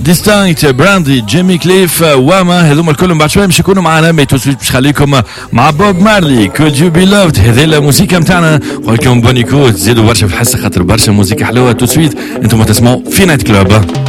ديستانكت، براندي، جيمي كليف، واما، هذوما الكل بعد شويه باش يكونوا معنا. مي توسويت باش خليكم مع بوب مارلي كود يو بي لوفد. هذه الموسيقى نتاعنا، نقول لكم بونيكوت، زيدوا برشا في الحصه خاطر برشا موسيقى حلوه. توسويت انتم تسمعوا في نايت كلوب.